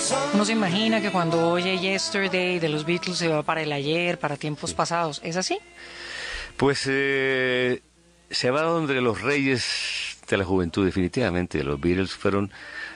Uno se imagina que cuando oye Yesterday de los Beatles se va para el ayer, para tiempos pasados. ¿Es así? Pues se va donde los reyes de la juventud, definitivamente. Los Beatles fueron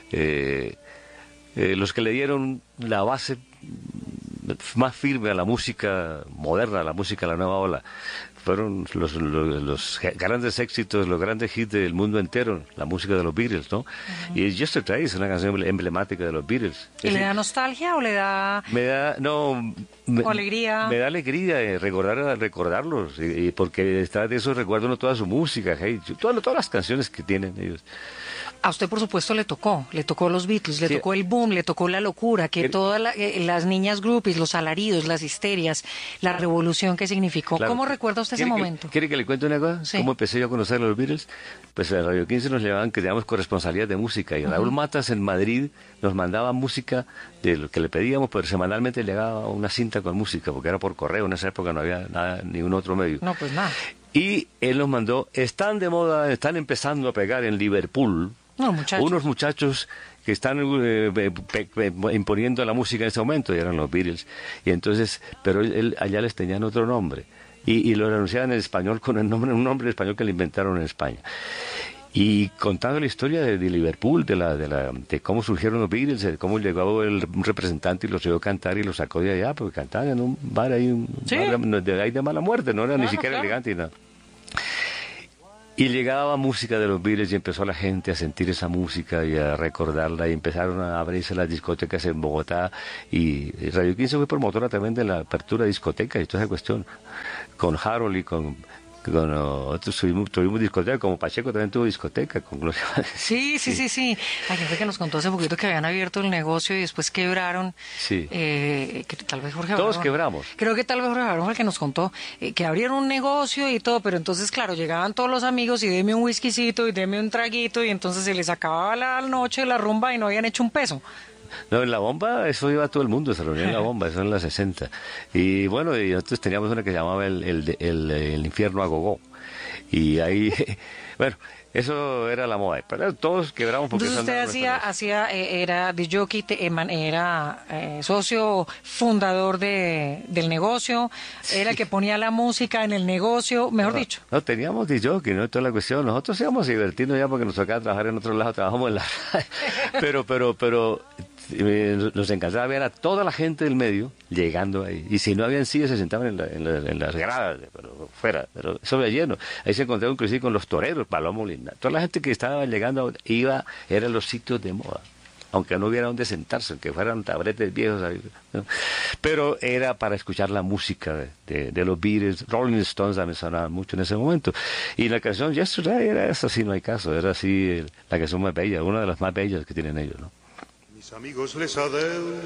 los que le dieron la base más firme a la música moderna, a la música de la nueva ola. Fueron los grandes éxitos, los grandes hits del mundo entero, la música de los Beatles, ¿no? Y Yesterday es una canción emblemática de los Beatles. ¿Y le da nostalgia o le da o alegría? Me da alegría recordarlos, y porque detrás de eso recuerdo uno toda su música, todas las canciones que tienen ellos. A usted, por supuesto, le tocó los Beatles, le tocó el boom, le tocó la locura, que todas las niñas groupies, los alaridos, las histerias, la revolución que significó. Claro. ¿Cómo recuerda usted ese momento? ¿Quiere que le cuente una cosa? Sí. ¿Cómo empecé yo a conocer a los Beatles? Pues en Radio 15 nos llevaban, que teníamos corresponsalía de música, y Raúl Matas en Madrid nos mandaba música de lo que le pedíamos, pero semanalmente le daba una cinta con música, porque era por correo, en esa época no había nada, ningún otro medio. No, pues nada. Y él nos mandó, están de moda, están empezando a pegar en Liverpool, No, muchachos. unos muchachos que están imponiendo la música en ese momento, y eran los Beatles. Y entonces, pero él allá les tenían otro nombre, y lo anunciaban en español con un nombre en español que le inventaron en España. Y contando la historia de Liverpool, de cómo surgieron los Beatles, de cómo llegó un representante y los oyó cantar y los sacó de allá, porque cantaban en un bar ahí, bar de mala muerte, no era ni siquiera elegante y nada. Y llegaba música de los Beatles y empezó la gente a sentir esa música y a recordarla, y empezaron a abrirse las discotecas en Bogotá, y Radio 15 fue promotora también de la apertura de discotecas y toda esa cuestión, con Harold y con otros tuvimos discoteca, como Pacheco también tuvo discoteca. Sí. Hay gente que nos contó hace poquito que habían abierto el negocio y después quebraron. Sí. Que tal vez Jorge Todos Barón, quebramos. Creo que tal vez Jorge Barón fue el que nos contó que abrieron un negocio y todo, pero entonces, claro, llegaban todos los amigos y deme un whiskycito y deme un traguito, y entonces se les acababa la noche, la rumba, y no habían hecho un peso. No, en la bomba, eso iba todo el mundo, se reunía en la bomba, eso en las 60. Y bueno, y nosotros teníamos una que llamaba el infierno a gogó. Y ahí, bueno, eso era la moda. Pero todos quebramos porque... Entonces usted era de jockey, era socio fundador del negocio, era el que ponía la música en el negocio, mejor dicho. No, teníamos de jockey, no toda la cuestión. Nosotros íbamos a divertirnos ya porque nos tocaba trabajar en otro lado, trabajamos en la radio. Pero nos encantaba ver a toda la gente del medio llegando ahí, y si no habían sillas se sentaban en las gradas, pero fuera, pero eso era lleno. Ahí se encontraba inclusive con los toreros, Paloma Molina, toda la gente que estaba llegando eran los sitios de moda, aunque no hubiera donde sentarse, aunque fueran tabretes viejos, ¿no? Pero era para escuchar la música de los Beatles. Rolling Stones también sonaba mucho en ese momento, y la canción Yesterday era esa, sí, no hay caso, era así la canción más bella, una de las más bellas que tienen ellos, ¿no? Mis amigos les adeudo